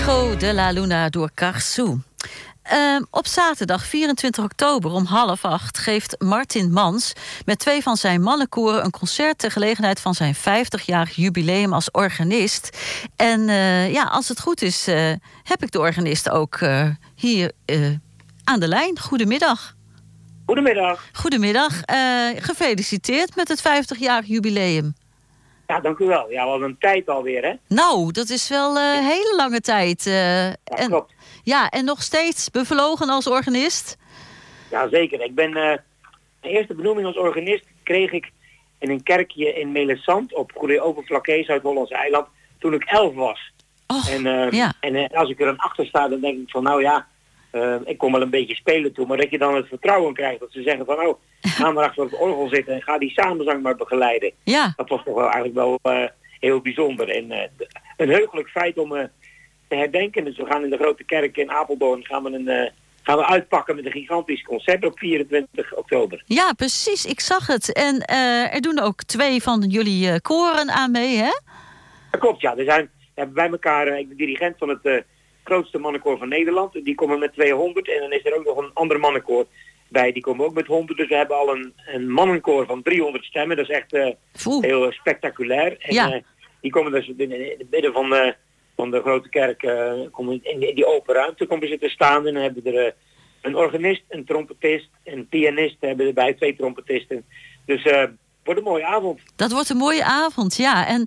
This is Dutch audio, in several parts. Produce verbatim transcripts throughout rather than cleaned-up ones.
Echo de la Luna door Carso. Uh, op zaterdag vierentwintig oktober om half acht geeft Martin Mans met twee van zijn mannenkoren een concert ter gelegenheid van zijn vijftigjarig jubileum als organist. En uh, ja, als het goed is, uh, heb ik de organist ook uh, hier uh, aan de lijn. Goedemiddag. Goedemiddag. Goedemiddag. Uh, gefeliciteerd met het vijftigjarig jubileum. Ja, dank u wel. Ja, wat een tijd alweer, hè? Nou, dat is wel een uh, hele lange tijd. Uh, ja, en, klopt. Ja, en nog steeds bevlogen als organist? Ja, zeker. Ik ben, uh, mijn eerste benoeming als organist kreeg ik in een kerkje in Melissant op Goede Overflakkee, Zuid-Hollandse eiland, toen ik elf was. Oh, en uh, ja. en uh, als ik er dan achter sta, dan denk ik van, nou ja, uh, ik kom wel een beetje spelen toe, maar dat je dan het vertrouwen krijgt dat ze zeggen van, oh, ga maar achter op het orgel zitten en ga die samenzang maar begeleiden. Ja. Dat was toch wel eigenlijk wel uh, heel bijzonder. En uh, een heugelijk feit om uh, te herdenken. Dus we gaan in de grote kerk in Apeldoorn gaan we, een, uh, gaan we uitpakken met een gigantisch concert op vierentwintig oktober. Ja, precies. Ik zag het. En uh, er doen ook twee van jullie uh, koren aan mee, hè? Dat klopt, ja. We zijn we hebben bij elkaar, uh, ik ben dirigent van het uh, grootste mannenkoor van Nederland. Die komen met tweehonderd. En dan is er ook nog een ander mannenkoor bij. Die komen ook met honderd. Dus we hebben al een, een mannenkoor van driehonderd stemmen. Dat is echt uh, heel uh, spectaculair. En ja. uh, die komen dus in het midden van... Uh, van de grote kerk uh, komen in, in die open ruimte komen zitten staan. En dan hebben we er uh, een organist, een trompetist, een pianist. Hebben we erbij twee trompetisten. Dus uh, het wordt een mooie avond. Dat wordt een mooie avond, ja. En,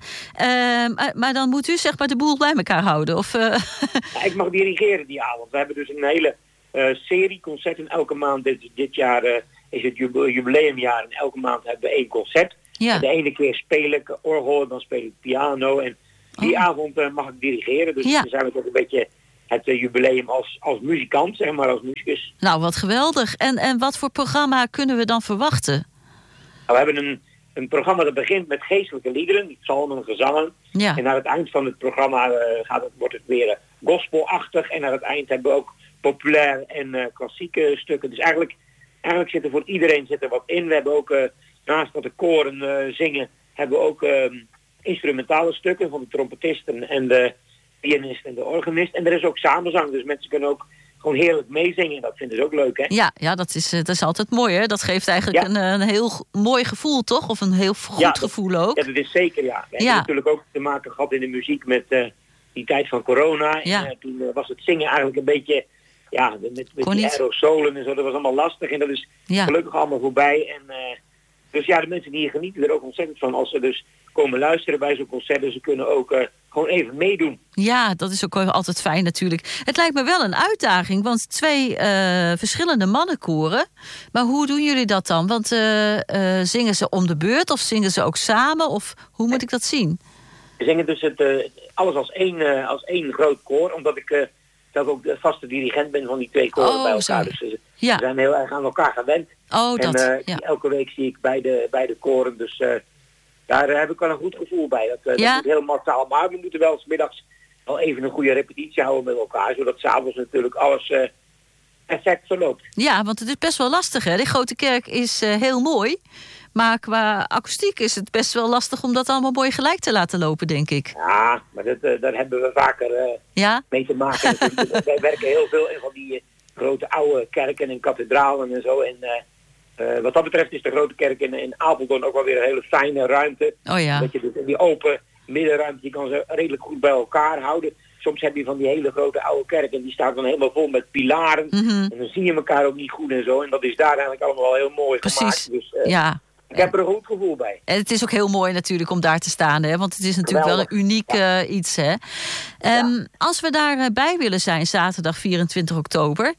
uh, maar dan moet u zeg maar de boel bij elkaar houden? Of, uh... ja, ik mag dirigeren die avond. We hebben dus een hele uh, serie concerten elke maand. Dit, dit jaar uh, is het jubileumjaar en elke maand hebben we één concert. Ja. De ene keer speel ik orgel, dan speel ik piano en die oh. avond uh, mag ik dirigeren. Dus ja. dan zijn we toch een beetje het uh, jubileum als, als muzikant, zeg maar, als muzikus. Nou, wat geweldig. En, en wat voor programma kunnen we dan verwachten? Nou, we hebben een, een programma dat begint met geestelijke liederen, psalmen, gezangen. Ja. En naar het eind van het programma uh, gaat het, wordt het weer uh, gospelachtig. En naar het eind hebben we ook populair en uh, klassieke stukken. Dus eigenlijk, eigenlijk zit er voor iedereen zit er wat in. We hebben ook, uh, naast dat de koren uh, zingen, hebben we ook... Uh, instrumentale stukken van de trompetisten en de pianist en de organist. En er is ook samenzang, dus mensen kunnen ook gewoon heerlijk meezingen. Dat vinden ze ook leuk, hè? Ja, ja dat, is, dat is altijd mooi, hè? Dat geeft eigenlijk ja. een, een heel heel gevoel, toch? Of een heel goed ja, gevoel dat, ook. Ja, dat is zeker, ja. We ja. hebben natuurlijk ook te maken gehad in de muziek met uh, die tijd van corona. Ja. En uh, toen uh, was het zingen eigenlijk een beetje... Ja, met, met die aerosolen en zo, dat was allemaal lastig. En dat is ja. gelukkig allemaal voorbij. En, uh, dus ja, de mensen die hier genieten er ook ontzettend van. Als ze dus komen luisteren bij zo'n concert. Dus ze kunnen ook uh, gewoon even meedoen. Ja, dat is ook altijd fijn natuurlijk. Het lijkt me wel een uitdaging, want twee uh, verschillende mannenkoren. Maar hoe doen jullie dat dan? Want uh, uh, zingen ze om de beurt of zingen ze ook samen? Of hoe moet ik dat zien? We zingen dus het, uh, alles als één, uh, als één groot koor. Omdat ik uh, zelf ook de vaste dirigent ben van die twee koren oh, bij elkaar. Dus uh, ja. we zijn heel erg aan elkaar gewend. Oh, en dat, uh, ja. elke week zie ik beide, beide koren. Dus uh, daar uh, heb ik wel een goed gevoel bij. Dat, uh, ja? dat is heel massaal. Maar we moeten wel 's middags wel even een goede repetitie houden met elkaar. Zodat 's avonds natuurlijk alles uh, perfect verloopt. Ja, want het is best wel lastig, hè? Die grote kerk is uh, heel mooi. Maar qua akoestiek is het best wel lastig om dat allemaal mooi gelijk te laten lopen, denk ik. Ja, maar dat, uh, daar hebben we vaker uh, ja? mee te maken. Wij werken heel veel in van die uh, grote oude kerken en kathedralen en zo. En uh, uh, wat dat betreft is de grote kerk in, in Apeldoorn ook wel weer een hele fijne ruimte. Oh ja. Dat je dus in die open middenruimte, die kan ze redelijk goed bij elkaar houden. Soms heb je van die hele grote oude kerk en die staat dan helemaal vol met pilaren. Mm-hmm. En dan zie je elkaar ook niet goed en zo. En dat is daar eigenlijk allemaal wel heel mooi Precies. gemaakt. Dus, uh, ja. Ik heb er een goed gevoel bij. En het is ook heel mooi natuurlijk om daar te staan, hè? Want het is natuurlijk Geweldig. wel een uniek ja. uh, iets, hè? Um, ja. Als we daarbij willen zijn, zaterdag vierentwintig oktober...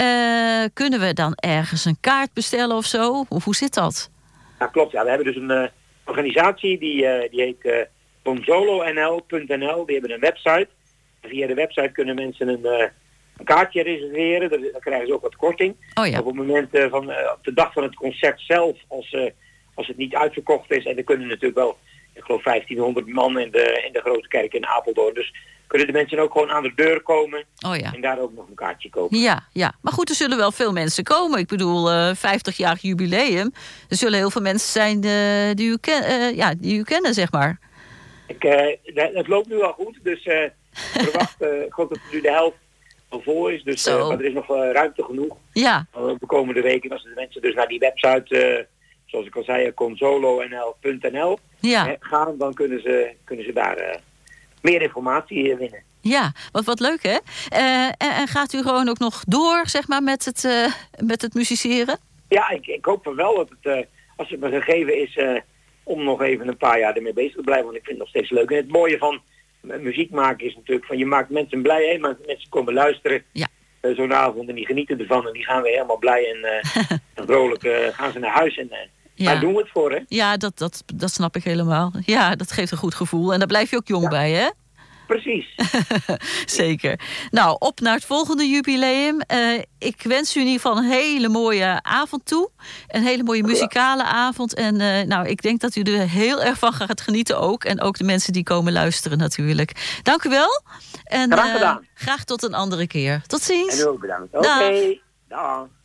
Uh, kunnen we dan ergens een kaart bestellen of zo? Of hoe zit dat? Ja, klopt. Ja. We hebben dus een uh, organisatie, die, uh, die heet uh, bonzolo n l punt n l. Die hebben een website. Via de website kunnen mensen een, uh, een kaartje reserveren. Dan krijgen ze ook wat korting. Oh ja. Op het moment uh, van, uh, op de dag van het concert zelf, als... Uh, Als het niet uitverkocht is, en er kunnen natuurlijk wel, ik geloof vijftienhonderd man in de, in de grote kerk in Apeldoorn. Dus kunnen de mensen ook gewoon aan de deur komen oh ja. en daar ook nog een kaartje kopen. Ja, ja, maar goed, er zullen wel veel mensen komen. Ik bedoel, uh, vijftigjarig jubileum. Er zullen heel veel mensen zijn uh, die, u ken, uh, ja, die u kennen, zeg maar. Ik, uh, het loopt nu al goed, dus uh, verwacht, uh, ik hoop dat nu de helft al vol is. Dus, uh, maar er is nog uh, ruimte genoeg. Ja. Uh, de komende weken, als de mensen dus naar die website, uh, zoals ik al zei, consolo n l punt n l ja. uh, gaan, dan kunnen ze, kunnen ze daar uh, meer informatie uh, winnen. Ja, wat, wat leuk hè? Uh, en, en gaat u gewoon ook nog door, zeg maar, met het, uh, met het musiceren? Ja, ik, ik hoop wel dat het, uh, als het me gegeven is, uh, om nog even een paar jaar ermee bezig te blijven. Want ik vind het nog steeds leuk. En het mooie van uh, muziek maken is natuurlijk van je maakt mensen blij. Hè? Maar mensen komen luisteren ja. uh, zo'n avond en die genieten ervan. En die gaan weer helemaal blij en, uh, en vrolijk uh, gaan ze naar huis. En uh, ja. daar doen we het voor, hè? Ja, dat, dat, dat snap ik helemaal. Ja, dat geeft een goed gevoel. En daar blijf je ook jong ja. bij, hè? Precies. Zeker. Nou, op naar het volgende jubileum. Uh, ik wens u in ieder geval een hele mooie avond toe. Een hele mooie muzikale avond. En uh, nou, ik denk dat u er heel erg van gaat genieten ook. En ook de mensen die komen luisteren natuurlijk. Dank u wel. En graag gedaan. Uh, graag tot een andere keer. Tot ziens. En u ook bedankt. Oké. Okay. Dag.